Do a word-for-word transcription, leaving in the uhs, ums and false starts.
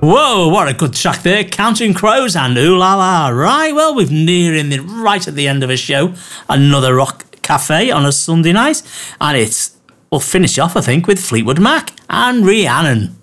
Whoa, what a good track there. Counting Crows and Ooh La La. Right, well, we're nearing the right at the end of a show. Another rock cafe on a Sunday night. And it's, we'll finish off, I think, with Fleetwood Mac and Rhiannon.